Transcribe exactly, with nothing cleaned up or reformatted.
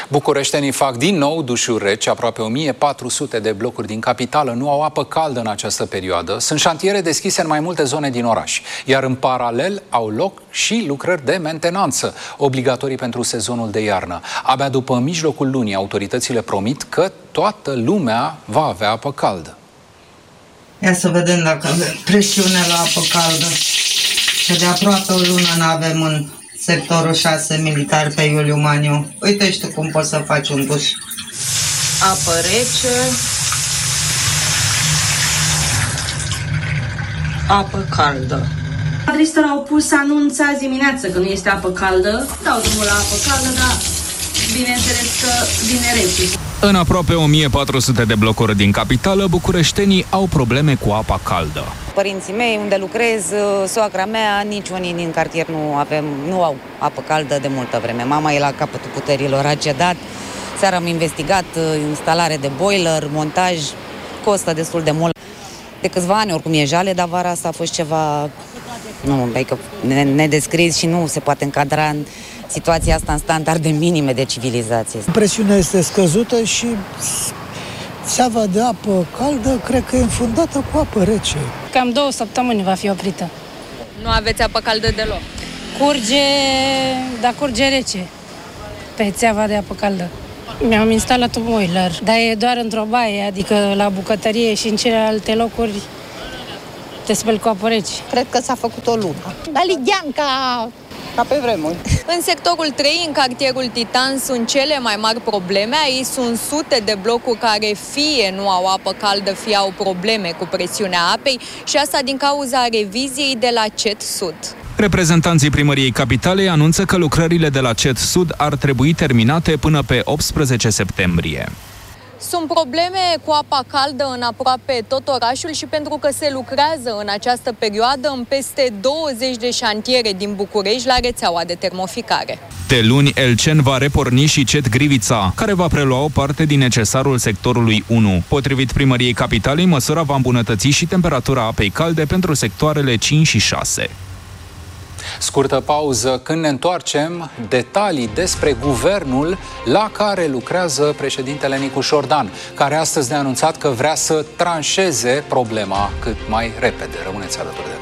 Bucureștenii fac din nou dușuri reci. Aproape o mie patru sute de blocuri din capitală nu au apă caldă în această perioadă. Sunt șantiere deschise în mai multe zone din oraș, iar în paralel au loc și lucrări de mentenanță, obligatorii pentru sezonul de iarnă. Abia după mijlocul lunii, autoritățile promit că toată lumea va avea apă caldă. Ia să vedem dacă avem presiune la apă caldă. Că de aproape o lună nu avem în sectorul șase militar pe Iuliu Maniu. Uite și tu cum poți să faci un duș. Apă rece. Apă caldă. Adresători au pus anunț azi dimineață că nu este apă caldă. Dau drumul la apă caldă, dar bineînțeles că vine rece. În aproape o mie patru sute de blocuri din capitală, bucureștenii au probleme cu apa caldă. Părinții mei, unde lucrez, soacra mea, nici unii din cartier nu avem, nu au apă caldă de multă vreme. Mama e la capătul puterilor, a cedat. Seara am investigat instalare de boiler, montaj, costă destul de mult. De câțiva ani oricum e jale, dar vara asta a fost ceva, nu, adică nedescris și nu se poate încadra în situația asta în standarde minime de civilizație. Presiunea este scăzută și țeava de apă caldă cred că e înfundată cu apă rece. Cam două săptămâni va fi oprită. Nu aveți apă caldă deloc? Curge, dar curge rece pe țeava de apă caldă. Mi-am instalat un boiler, dar e doar într-o baie, adică la bucătărie și în celelalte locuri te speli cu apă rece. Cred că s-a făcut o lună. La Ligian ca... ca pe vremuri. În sectorul trei, în cartierul Titan, sunt cele mai mari probleme. Aici sunt sute de blocuri care fie nu au apă caldă, fie au probleme cu presiunea apei și asta din cauza reviziei de la C E T Sud. Reprezentanții Primăriei Capitalei anunță că lucrările de la C E T Sud ar trebui terminate până pe optsprezece septembrie. Sunt probleme cu apa caldă în aproape tot orașul și pentru că se lucrează în această perioadă în peste douăzeci de șantiere din București la rețeaua de termoficare. De luni, Elcen va reporni și C E T Grivița, care va prelua o parte din necesarul sectorului unu. Potrivit Primăriei Capitalei, măsura va îmbunătăți și temperatura apei calde pentru sectoarele cinci și șase. Scurtă pauză, când ne întoarcem, detalii despre guvernul la care lucrează președintele Nicu Șordan, care astăzi ne-a anunțat că vrea să tranșeze problema cât mai repede. Rămâneți alături de noi.